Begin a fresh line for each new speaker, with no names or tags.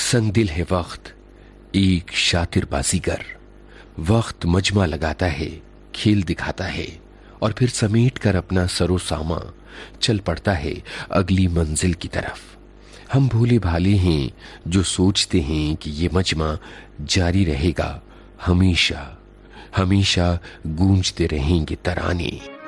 संगदिल है वक्त एक शातिर बाजीगर। वक्त मजमा लगाता है, खेल दिखाता है और फिर समेट कर अपना सरो सामा चल पड़ता है अगली मंजिल की तरफ। हम भोले भाले हैं जो सोचते हैं कि ये मजमा जारी रहेगा हमेशा, हमेशा गूंजते रहेंगे तराने।